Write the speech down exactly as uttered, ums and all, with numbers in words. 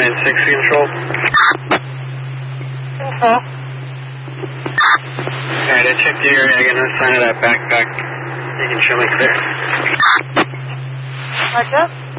nine six control. Control. Alright, I checked the area. I got no sign of that backpack. You can show me clear. Roger.